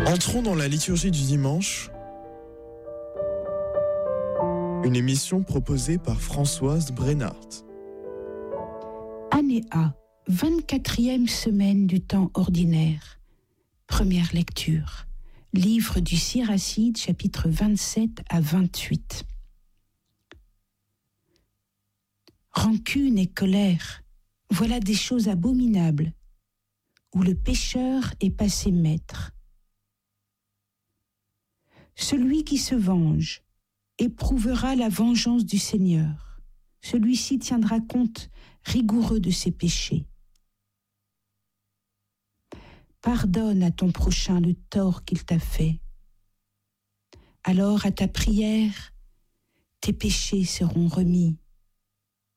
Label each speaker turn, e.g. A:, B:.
A: Entrons dans la liturgie du dimanche, une émission proposée par Françoise Brennart.
B: Année A, 24e semaine du temps ordinaire. Première lecture. Livre du Siracide, chapitres 27 à 28. Rancune et colère, voilà des choses abominables, où le pécheur est passé maître. Celui qui se venge éprouvera la vengeance du Seigneur. Celui-ci tiendra compte rigoureux de ses péchés. Pardonne à ton prochain le tort qu'il t'a fait. Alors à ta prière, tes péchés seront remis.